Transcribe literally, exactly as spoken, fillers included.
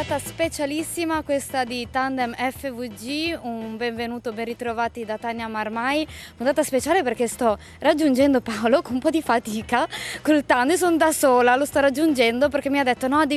puntata specialissima questa di Tandem F V G, un benvenuto, ben ritrovati da Tania Marmai. Puntata speciale perché sto raggiungendo Paolo con un po' di fatica col tandem, sono da sola, lo sto raggiungendo perché mi ha detto no, devi